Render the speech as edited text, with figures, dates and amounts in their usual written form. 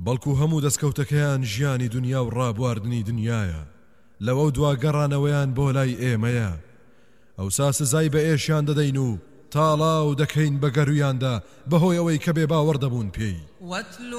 بەڵکو هەموو دەستکەوتەکەیان ژیانی دنیا و ڕابواردنی دنیایە لەوە دوا گەڕانەوەیان بۆ لای ئێمەیە ئەوسا سزای بە ئێشیان دەدەین و تاڵاو دەکەین بە گەرویاندا بەهۆی ئەوەی کە بێ باوەڕ دەبوون پێی